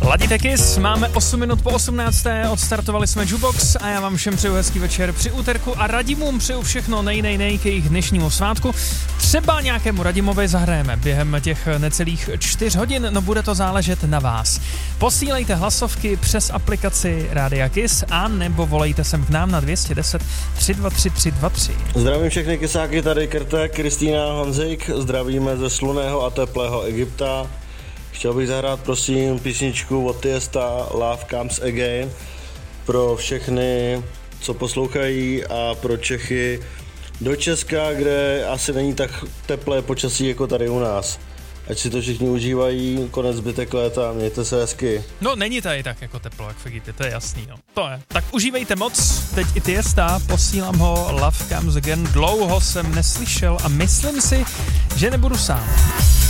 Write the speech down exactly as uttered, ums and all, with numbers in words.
Ladíte Kiss, máme osm minut po osmnácté, odstartovali jsme Jukebox a já vám všem přeju hezký večer při úterku a Radimům přeju všechno nej, nej, nej k jejich dnešnímu svátku. Třeba nějakému Radimovi zahrajeme během těch necelých čtyř hodin, no bude to záležet na vás. Posílejte hlasovky přes aplikaci Rádia Kiss a nebo volejte sem k nám na dvě stě deset tři dva tři tři dva tři. Zdravím všechny kysáky, tady Krtek, Kristýna, Honzik, zdravíme ze slunného a teplého Egypta. Chtěl bych zahrát, prosím, písničku od Tiesta Love Comes Again pro všechny, co poslouchají, a pro Čechy do Česka, kde asi není tak teplé počasí jako tady u nás. Ať si to všichni užívají, konec zbytek léta, mějte se hezky. No není tady tak jako teplo, jak v Egyptě, to je jasný, no. To je. Tak užívejte moc, teď i Tiesta, posílám ho, Love Comes Again, dlouho jsem neslyšel a myslím si, že nebudu sám.